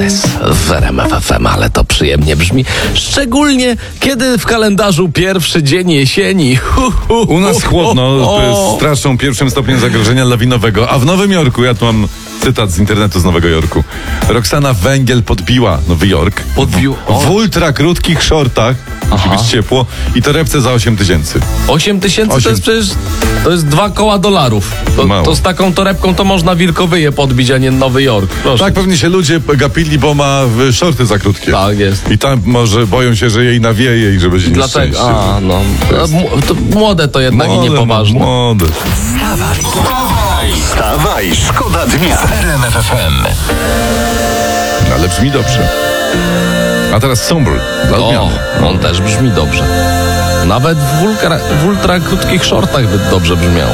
W RMF FM, ale to przyjemnie brzmi. Szczególnie, kiedy w kalendarzu pierwszy dzień jesieni. U nas chłodno, straszą pierwszym stopniem zagrożenia lawinowego. A w Nowym Jorku, ja tu mam cytat z internetu z Nowego Jorku. Roxana Węgiel podbiła Nowy Jork w ultra krótkich shortach. Musi być ciepło i torebce za 8 tysięcy. 8 tysięcy to jest przecież, to jest $2 To z taką torebką to można Wilkowyje podbić, a nie Nowy Jork. Proszę. Tak, pewnie się ludzie gapili, bo ma shorty za krótkie. Tak jest. I tam może boją się, że jej nawieje i że będzie nieszczęście. To młode to jednak i niepoważne. Młode. Wstawaj, szkoda dnia w RMF FM. Ale brzmi dobrze. A teraz Somber, dla odmiany. On też brzmi dobrze. Nawet w ultra krótkich shortach by dobrze brzmiał.